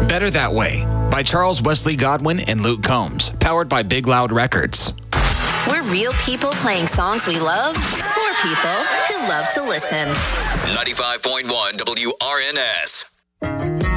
Better That Way by Charles Wesley Godwin and Luke Combs, powered by Big Loud Records. We're real people playing songs we love for people who love to listen. 95.1 WRNS.